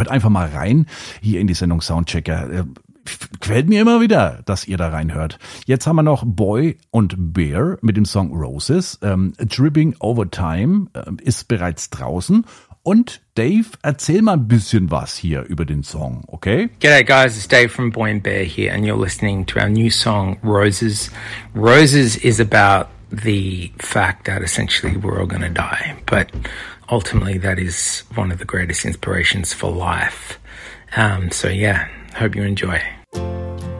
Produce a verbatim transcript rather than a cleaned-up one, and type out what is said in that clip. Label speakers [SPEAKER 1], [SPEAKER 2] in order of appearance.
[SPEAKER 1] hört einfach mal rein hier in die Sendung Soundchecker. Gefällt mir immer wieder, dass ihr da reinhört. Jetzt haben wir noch Boy und Bear mit dem Song Roses. Ähm, Dripping Over Time äh, ist bereits draußen. Und Dave, erzähl mal ein bisschen was hier über den Song, okay?
[SPEAKER 2] G'day guys, it's Dave from Boy and Bear here, and you're listening to our new song Roses. Roses is about the fact that essentially we're all going to die, but ultimately that is one of the greatest inspirations for life. Um, so yeah, hope you enjoy.